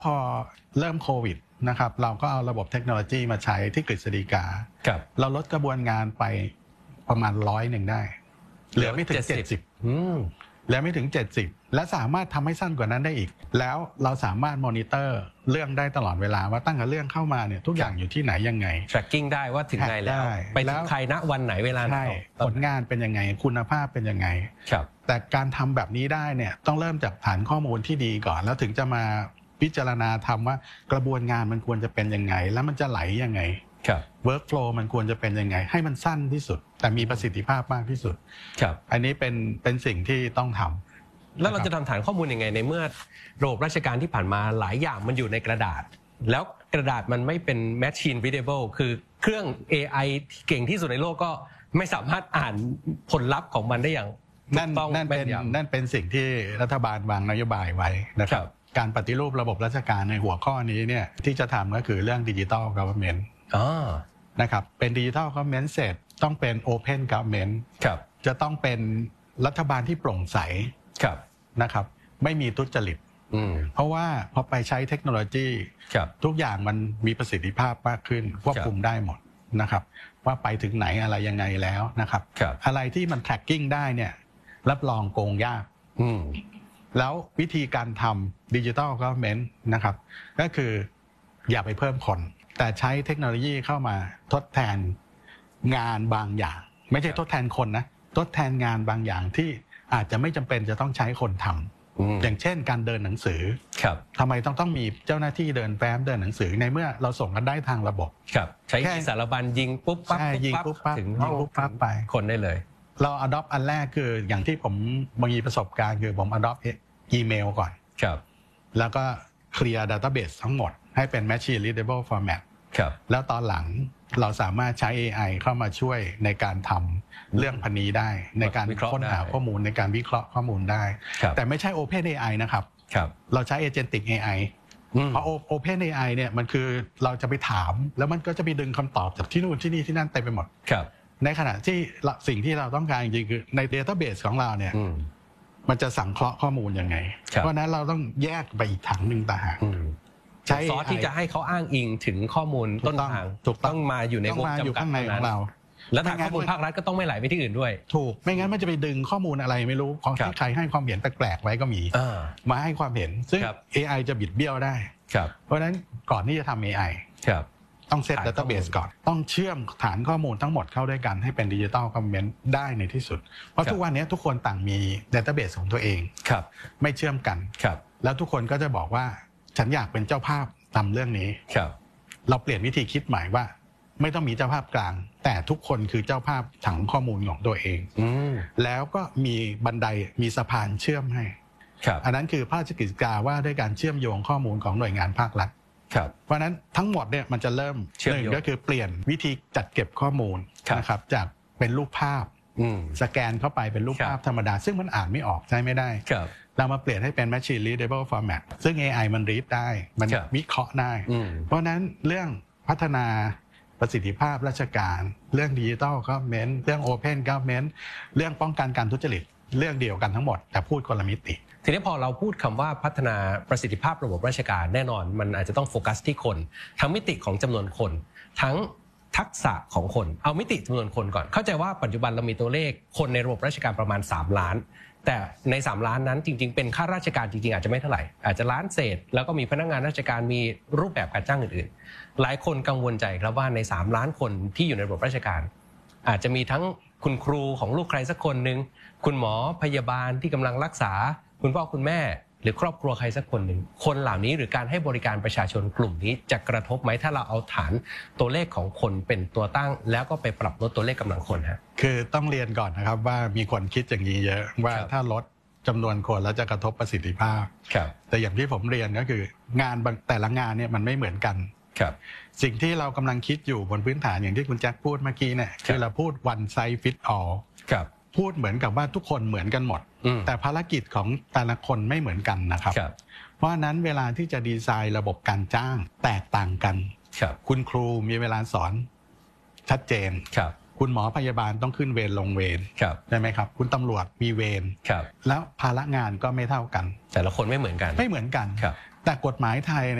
พอเริ่มโควิดนะครับเราก็เอาระบบเทคโนโลยีมาใช้ที่กฤษฎีกาเราลดกระบวนงานไปประมาณ100ได้เหลือไม่ถึง70เหลือไม่ถึง70และสามารถทำให้สั้นกว่านั้นได้อีกแล้วเราสามารถมอนิเตอร์เรื่องได้ตลอดเวลาว่าตั้งแต่เรื่องเข้ามาเนี่ยทุกอย่างอยู่ที่ไหนยังไง tracking ได้ว่าถึงไหนแล้วไปถึงใครณวันไหนเวลาไหนผลงานเป็นยังไงคุณภาพเป็นยังไงแต่การทำแบบนี้ได้เนี่ยต้องเริ่มจากฐานข้อมูลที่ดีก่อนแล้วถึงจะมาพิจารณาทำว่ากระบวนงานมันควรจะเป็นยังไงแล้วมันจะไหลยังไงworkflow มันควรจะเป็นยังไงให้มันสั้นที่สุดแต่มีประสิทธิภาพมากที่สุดอันนี้เป็นสิ่งที่ต้องทำแล้วเราจะทำฐานข้อมูลยังไงในเมื่อระบบราชการที่ผ่านมาหลายอย่างมันอยู่ในกระดาษแล้วกระดาษมันไม่เป็น machine readable คือเครื่อง AI ที่เก่งที่สุดในโลกก็ไม่สามารถอ่านผลลัพธ์ของมันได้อย่างถูกต้องนั่นเป็นสิ่งที่รัฐบาลวางนโยบายไว้นะครับการปฏิรูประบบราชการในหัวข้อนี้เนี่ยที่จะทำก็คือเรื่อง Digital Government นะครับเป็น Digital Government เสร็จต้องเป็น Open Government จะต้องเป็นรัฐบาลที่โปร่งใสนะครับไม่มีทุจริตเพราะว่าพอไปใช้เทคโนโลยีทุกอย่างมันมีประสิทธิภาพมากขึ้นควบคุมได้หมดนะครับว่าไปถึงไหนอะไรยังไงแล้วนะครับอะไรที่มัน tracking ได้เนี่ยรับรองโกงยากแล้ววิธีการทำ Digital Government นะครับก็คืออย่าไปเพิ่มคนแต่ใช้เทคโนโลยีเข้ามาทดแทนงานบางอย่างไม่ใช่ทดแทนคนนะทดแทนงานบางอย่างที่อาจจะไม่จำเป็นจะต้องใช้คนทำอย่างเช่นการเดินหนังสือทำไมต้องมีเจ้าหน้าที่เดินแฟ้มเดินหนังสือในเมื่อเราส่งกันได้ทางระบบใช้สารบัญยิงปุ๊บปั๊บถึงไปคนได้เลยเรา adopt อันแรกคืออย่างที่ผมมีประสบการณ์คือผม adopt อีเมลก่อนแล้วก็เคลียร์ database ทั้งหมดให้เป็น machine readable format แล้วตอนหลังเราสามารถใช้ AI เข้ามาช่วยในการทำเรื่องพันนี้ได้ในการค้นหาข้อมูลในการวิเคราะห์ข้อมูลได้แต่ไม่ใช่ Open AI นะครับเราใช้ Agentic AI เพราะ Open AI เนี่ยมันคือเราจะไปถามแล้วมันก็จะไปดึงคำตอบจากที่นู่นที่นี่ที่นั่นเต็มไปหมดในขณะที่สิ่งที่เราต้องการจริงๆคือใน database ของเราเนี่ยมันจะสังเคราะห์ข้อมูลยังไงเพราะนั้นเราต้องแยกไปอีกถังหนึ่งต่างหากใช้ซอสที่จะให้เขาอ้างอิงถึงข้อมูลต้นทางต้องมาอยู่ในวงจำกัดของเราและฐานข้อมูลภาครัฐก็ต้องไม่ไหลไปที่อื่นด้วยถูกไม่งั้นมันจะไปดึงข้อมูลอะไรไม่รู้ของที่ใครให้ความเห็นแปลกๆไว้ก็มีมาให้ความเห็นซึ่ง AI จะบิดเบี้ยวได้เพราะฉะนั้นก่อนที่จะทำ AI ต้องเซต database ก่อนต้องเชื่อมฐานข้อมูลทั้งหมดเข้าด้วยกันให้เป็น Digital Government ได้ในที่สุดเพราะทุกวันนี้ทุกคนต่างมี database ของตัวเองไม่เชื่อมกันแล้วทุกคนก็จะบอกว่าฉันอยากเป็นเจ้าภาพทำเรื่องนี้เราเปลี่ยนวิธีคิดใหม่ว่าไม่ต้องมีเจ้าภาพกลางแต่ทุกคนคือเจ้าภาพถังข้อมูลของตัวเองแล้วก็มีบันไดมีสะพานเชื่อมให้อันนั้นคือพระราชกฤษฎีกาว่าด้วยการเชื่อมโยงข้อมูลของหน่วยงานภาครัฐเพราะนั้นทั้งหมดเนี่ยมันจะเริ่มหนึ่งก็คือเปลี่ยนวิธีจัดเก็บข้อมูลนะครับจากเป็นรูปภาพสแกนเข้าไปเป็นรูปภาพธรรมดาซึ่งมันอ่านไม่ออกใช้ไม่ได้เรามาเปลี่ยนให้เป็น machine readable format ซึ่ง AI มัน read ได้มันวิเคราะห์ได้เพราะนั้นเรื่องพัฒนาประสิทธิภาพราชการเรื่อง Digital Government เรื่อง Open Government เรื่องป้องกันการทุจริตเรื่องเดียวกันทั้งหมดแต่พูดคนละมิติทีนี้พอเราพูดคำว่าพัฒนาประสิทธิภาพระบบราชการแน่นอนมันอาจจะต้องโฟกัสที่คนทั้งมิติของจำนวนคนทั้งทักษะของคนเอามิติจำนวนคนก่อนเข้าใจว่าปัจจุบันเรามีตัวเลขคนในระบบราชการประมาณ3ล้านแต่ใน3ล้านนั้นจริงๆเป็นข้าราชการจริงๆอาจจะไม่เท่าไหร่อาจจะล้านเศษแล้วก็มีพนักงานราชการมีรูปแบบการจ้างอื่นๆหลายคนกังวลใจครับว่าใน3ล้านคนที่อยู่ในระบบราชการอาจจะมีทั้งคุณครูของลูกใครสักคนนึงคุณหมอพยาบาลที่กำลังรักษาคุณพ่อคุณแม่หรือครอบครัวใครสักคนหนึ่งคนเหล่านี้หรือการให้บริการประชาชนกลุ่มนี้จะกระทบไหมถ้าเราเอาฐานตัวเลขของคนเป็นตัวตั้งแล้วก็ไปปรับลดตัวเลขกำลังคนฮะคือต้องเรียนก่อนนะครับว่ามีคนคิดอย่างนี้เยอะว่าถ้าลดจำนวนคนแล้วจะกระทบประสิทธิภาพแต่อย่างที่ผมเรียนก็คืองานแต่ละงานเนี่ยมันไม่เหมือนกันสิ่งที่เรากำลังคิดอยู่บนพื้นฐานอย่างที่คุณแจ็คพูดเมื่อกี้เนี่ยคือเราพูด one size fit allพูดเหมือนกับว่าทุกคนเหมือนกันหมดแต่ภารกิจของแต่ละคนไม่เหมือนกันนะครับเพราะนั้นเวลาที่จะดีไซน์ระบบการจ้างแตกต่างกันคุณครูมีเวลาสอนชัดเจนคุณหมอพยาบาลต้องขึ้นเวรลงเวรใช่ไหมครับคุณตำรวจมีเวรแล้วภาระงานก็ไม่เท่ากันแต่ละคนไม่เหมือนกันแต่กฎหมายไทย